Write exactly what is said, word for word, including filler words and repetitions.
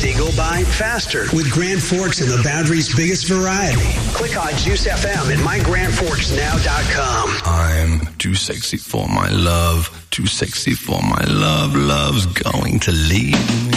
They go by faster with Grand Forks and the Boundary's biggest variety. Click on Juice F M at my grand forks now dot com. I'm too sexy for my love, too sexy for my love. Love's going to leave me.